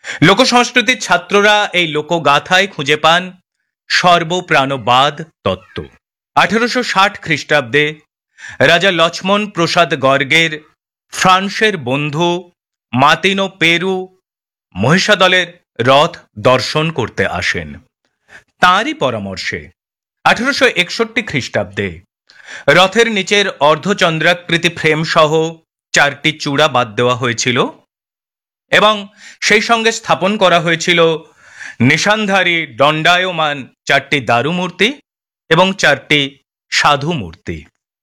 লোকসংস্কৃতির ছাত্ররা এই লোকগাথায় খুঁজে পান সর্বপ্রাণবাদ তত্ত্ব। 1860 খ্রিস্টাব্দে রাজা লক্ষ্মণ প্রসাদ গর্গের ফ্রান্সের বন্ধু মাতিনো পেরু মহিষাদলের রথ দর্শন করতে আসেন। তাঁরই পরামর্শে 1861 খ্রিস্টাব্দে রথের নিচের অর্ধচন্দ্রাকৃতি ফ্রেম সহ 4টি চূড়া বাদ দেওয়া হয়েছিল এবং সেই সঙ্গে স্থাপন করা হয়েছিল নিশানধারী দণ্ডায়মান 4টি দারু মূর্তি এবং 4টি সাধু মূর্তি।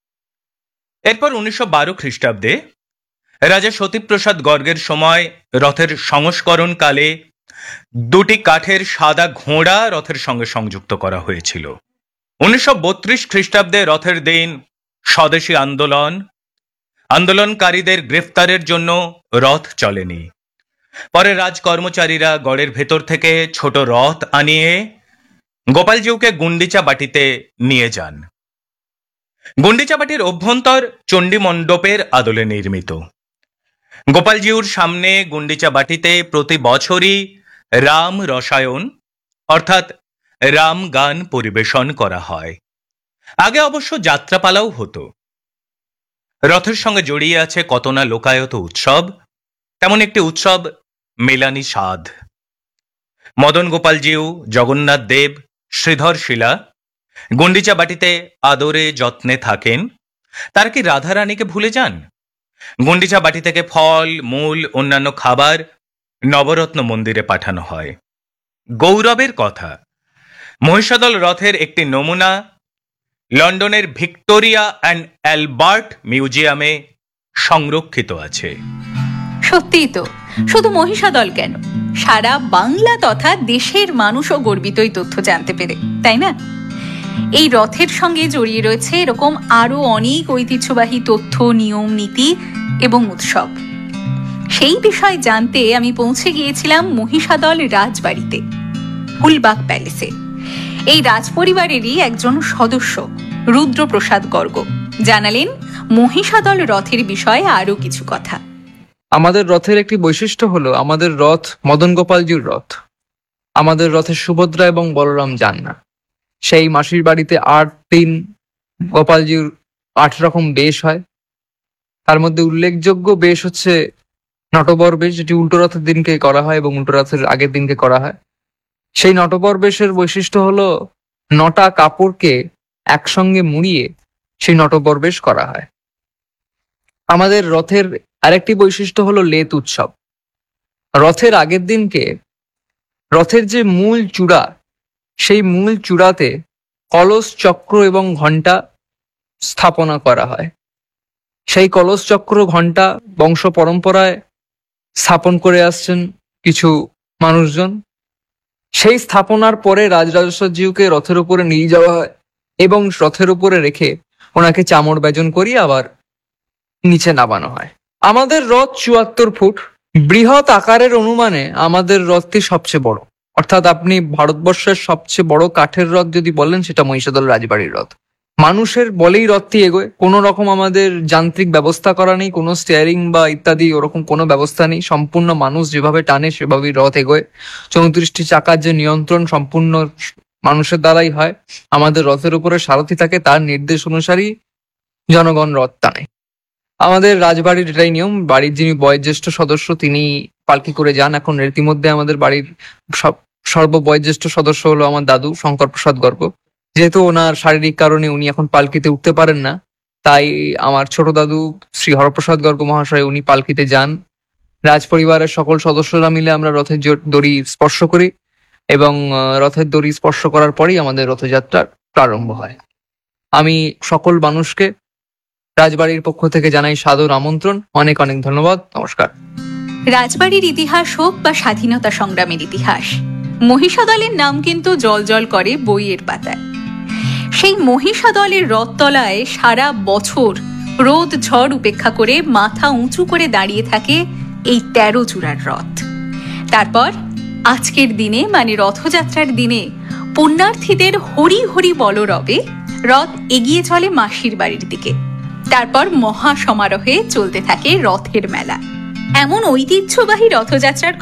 এরপর 1912 খ্রিস্টাব্দে রাজা সতীপ্রসাদ গর্গের সময় রথের সংস্করণকালে 2টি কাঠের সাদা ঘোড়া রথের সঙ্গে সংযুক্ত করা হয়েছিল। 1932 খ্রিস্টাব্দে রথের দিন স্বদেশী আন্দোলনকারীদের গ্রেফতারের জন্য রথ চলেনি। পরে রাজকর্মচারীরা গড়ের ভেতর থেকে ছোট রথ আনিয়ে গোপালজিউকে গুন্ডিচা বাটিতে নিয়ে যান। গুন্ডিচা বাটির অভ্যন্তর চণ্ডী মণ্ডপের আদলে নির্মিত। গোপালজিউর সামনে গুন্ডিচা বাটিতে প্রতি বছরই রাম রসায়ন অর্থাৎ রাম গান পরিবেশন করা হয়। আগে অবশ্য যাত্রাপালাও হতো। রথের সঙ্গে জড়িয়ে আছে কত না লোকায়ত উৎসব। তেমন একটি উৎসব মেলানি সাধ। মদন গোপালজিউ, জগন্নাথ দেব, শ্রীধর শিলা গুন্ডিচা বাটিতে আদরে যত্নে থাকেন। তারা কি রাধারানীকে ভুলে যান? গুন্ডিচা বাটি থেকে ফল, মূল, অন্যান্য খাবার নবরত্ন মন্দিরে পাঠানো হয়। গৌরবের কথা, মহিষাদল রথের একটি নমুনা লন্ডনের ভিক্টোরিয়া অ্যান্ড অ্যালবার্ট মিউজিয়ামে সংরক্ষিত আছে। সত্যিই তো, শুধু মহিষাদল কেন, সারা বাংলা তথা দেশের মানুষও গর্বিত এই তথ্য জানতে পেরে, তাই না? এই রথের সঙ্গে জড়িয়ে রয়েছে এরকম আরো অনেক ঐতিহ্যবাহী তথ্য, নিয়ম, নীতি এবং উৎসব। সেই বিষয় জানতে আমি পৌঁছে গিয়েছিলাম মহিষাদল রাজবাড়িতে, ফুলবাগ প্যালেসে। এই রাজপরিবারেরই একজন সদস্য রুদ্রপ্রসাদ গর্গ জানালেন মহিষাদল রথের বিষয়ে আরো কিছু কথা। আমাদের রথের একটি বৈশিষ্ট্য হলো আমাদের রথ মদন গোপালজির রথ। আমাদের রথে সুভদ্রা এবং বলরাম যান না। সেই মাসির বাড়িতে 8 দিন গোপালজির 8 রকম বেশ হয়। তার মধ্যে উল্লেখযোগ্য বেশ হচ্ছে নটবর বেশ, যেটি উল্টো রথের দিনকে করা হয় এবং উল্টো রথের আগের দিনকে করা হয়। সেই নটবর বেশের বৈশিষ্ট্য হলো 9টা কাপড়কে একসঙ্গে মুড়িয়ে সেই নটবর বেশ করা হয়। আমাদের রথের আরেকটি বৈশিষ্ট্য হলো লেত উৎসব। রথের আগের দিনকে রথের যে মূল চূড়া, সেই মূল চূড়াতে কলস, চক্র এবং ঘণ্টা স্থাপনা করা হয়। সেই কলস, চক্র, ঘণ্টা বংশ পরম্পরায় স্থাপন করে আসছেন কিছু মানুষজন। সেই স্থাপনার পরে রাজরাজেশ্বরজিউকে রথের উপরে নিয়ে যাওয়া হয় এবং রথের উপরে রেখে ওনাকে চামড় ব্যজন করিয়ে আবার নিচে নামানো হয়। আমাদের রথ 74 ফুট। বৃহৎ আকারের অনুমানে আমাদের রথটি সবচেয়ে বড়, অর্থাৎ আপনি ভারতবর্ষের সবচেয়ে বড় কাঠের রথ যদি বলেন সেটা মহিষাদল রাজবাড়ির রথ। মানুষের বলেই রথটি এগোয়। কোনো রকম আমাদের যান্ত্রিক ব্যবস্থা করা নেই, কোনো স্টিয়ারিং বা ইত্যাদি ওরকম কোনো ব্যবস্থা নেই। সম্পূর্ণ মানুষ যেভাবে টানে সেভাবেই রথ এগোয়। 34টি চাকার যে নিয়ন্ত্রণ সম্পূর্ণ মানুষের দ্বারাই হয়। আমাদের রথের উপরে সারথি থাকে, তার নির্দেশ অনুসারেই জনগণ রথ টানে। আমাদের রাজবাড়ির এটাই নিয়ম। বাড়ির যিনি বয়োজ্যেষ্ঠ সদস্য তিনি পালকি করে যান। এখন ইতিমধ্যে আমাদের বাড়ির সর্ববয়োজ্যেষ্ঠ সদস্য হলো আমার দাদু শঙ্কর প্রসাদ গর্গ। যেহেতু ওনার শারীরিক কারণে উনি এখন পালকিতে উঠতে পারেন না, তাই আমার ছোট দাদু শ্রী হরপ্রসাদ গর্গ মহাশয় উনি পালকিতে যান। রাজ পরিবারের সকল সদস্যরা মিলে আমরা রথের দড়ি স্পর্শ করি এবং রথের দড়ি স্পর্শ করার পরেই আমাদের রথযাত্রার প্রারম্ভ হয়। আমি সকল মানুষকে রাজবাড়ির পক্ষ থেকে জানাই সাদর আমন্ত্রণ। অনেক অনেক ধন্যবাদ। নমস্কার। রাজবাড়ির ইতিহাস হোক বা স্বাধীনতা সংগ্রামের ইতিহাস, মহিষাদলের নাম কিন্তু জল করে বইয়ের পাতায়। সেই মহিষাদলের রথতলায় সারা বছর রোদ ঝড় উপেক্ষা করে মাথা উঁচু করে দাঁড়িয়ে থাকে এই 13 চূড়ার রথ। তারপর আজকের দিনে মানে রথযাত্রার দিনে পুণ্যার্থীদের হরি হরি বলরবে রথ এগিয়ে চলে মাসির বাড়ির দিকে। তারপর মহা সমারোহে চলতে থাকে রথের মেলা। এমন ঐতিহ্যবাহী রথযাত্রার